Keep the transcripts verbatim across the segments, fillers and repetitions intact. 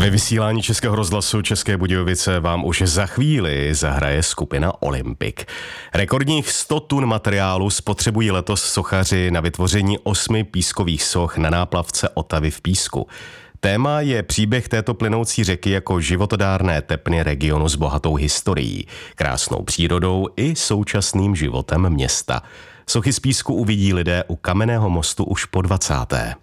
Ve vysílání Českého rozhlasu České Budějovice vám už za chvíli zahraje skupina Olympic. Rekordních sto tun materiálu spotřebují letos sochaři na vytvoření osmi pískových soch na náplavce Otavy v Písku. Téma je příběh této plynoucí řeky jako životodárné tepny regionu s bohatou historií, krásnou přírodou i současným životem města. Sochy z písku uvidí lidé u Kamenného mostu už po dvacáté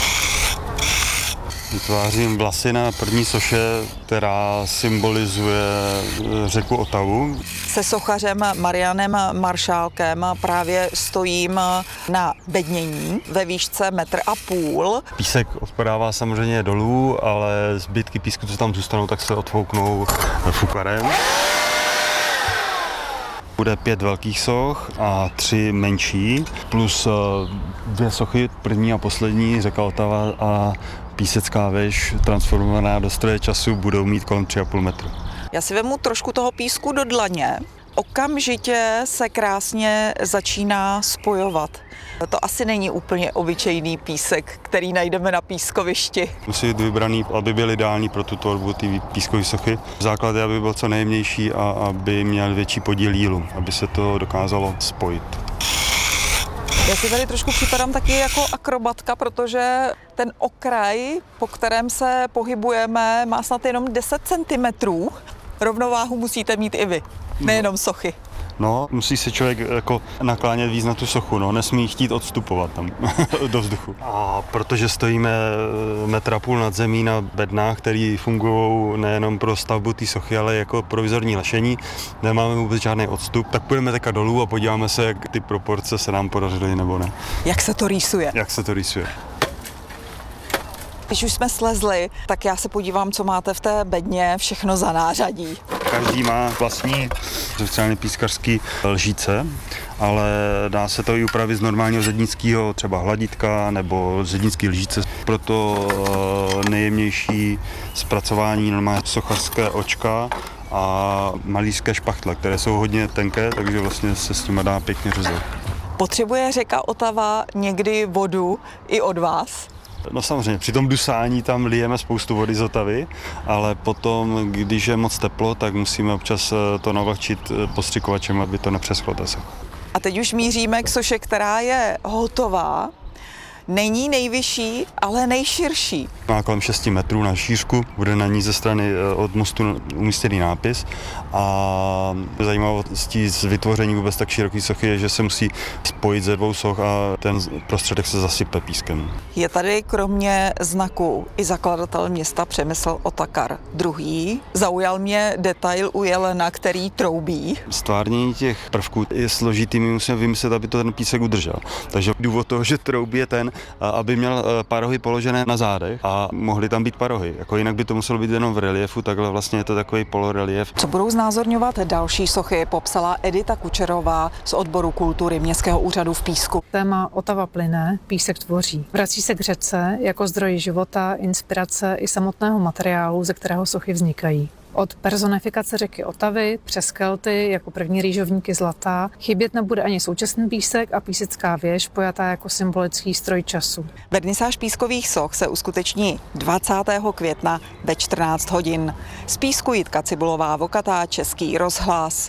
Vytvářím vlasy na první soše, která symbolizuje řeku Otavu. Se sochařem Marianem Maršálkem právě stojím na bednění ve výšce metr a půl. Písek odpadává samozřejmě dolů, ale zbytky písku, co tam zůstanou, tak se odfouknou fukarem. Bude pět velkých soch a tři menší, plus dvě sochy, první a poslední, řeka Otava a písecká věž transformovaná do stroje času budou mít kolem tři a půl metru. Já si vemu trošku toho písku do dlaně. Okamžitě se krásně začíná spojovat. To asi není úplně obyčejný písek, který najdeme na pískovišti. Musí být vybraný, aby byl ideální pro tu tvorbu ty pískové sochy. Základ je, aby byl co nejjemnější a aby měl větší podíl jílu, aby se to dokázalo spojit. Já si tady trošku připadám taky jako akrobatka, protože ten okraj, po kterém se pohybujeme, má snad jenom deset centimetrů. Rovnováhu musíte mít i vy, nejenom sochy. No, musí se člověk jako naklánět víc na tu sochu, no, nesmí chtít odstupovat tam do vzduchu. A protože stojíme metr a půl nad zemí na bednách, které fungují nejenom pro stavbu té sochy, ale jako provizorní lešení, nemáme vůbec žádný odstup, tak půjdeme teďka dolů a podíváme se, jak ty proporce se nám podařily nebo ne. Jak se to rýsuje? Jak se to rýsuje. Když už jsme slezli, tak já se podívám, co máte v té bedně všechno za nářadí. Každý má vlastní speciální pískařský lžíce, ale dá se to i upravit z normálního zednického, třeba hladítka nebo zednický lžíce. Proto nejjemnější zpracování normálně sochařské očka a malířské špachtle, které jsou hodně tenké, takže vlastně se s tím dá pěkně řezat. Potřebuje řeka Otava někdy vodu i od vás? No samozřejmě, při tom dusání tam lijeme spoustu vody z Otavy, ale potom, když je moc teplo, tak musíme občas to navlhčit postřikovačem, aby to nepřeschlo. A teď už míříme k soše, která je hotová. Není nejvyšší, ale nejširší. Má kolem šesti metrů na šířku, bude na ní ze strany od mostu umístěný nápis a zajímavostí z vytvoření vůbec tak široké sochy je, že se musí spojit ze dvou soch a ten prostředek se zasype pískem. Je tady kromě znaku i zakladatel města Přemysl Otakar. Druhý zaujal mě detail u jelena, který troubí. Stvárnění těch prvků je složitý, my musíme vymyslet, aby to ten písek udržel. Takže důvod toho, že troubí je ten, aby měl parohy položené na zádech a mohly tam být parohy. Jako jinak by to muselo být jenom v reliefu, takhle vlastně je to takový polorelief. Co budou znázorňovat další sochy, popsala Edita Kučerová z odboru kultury Městského úřadu v Písku. Téma Otava plyne, písek tvoří. Vrací se k řece jako zdroji života, inspirace i samotného materiálu, ze kterého sochy vznikají. Od personifikace řeky Otavy přes Kelty jako první rýžovníky zlata chybět nebude ani současný písek a písecká věž pojatá jako symbolický stroj času. Vernisáž pískových soch se uskuteční dvacátého května ve čtrnáct hodin. Z Písku Jitka Cibulová, Vokatá, Český rozhlas.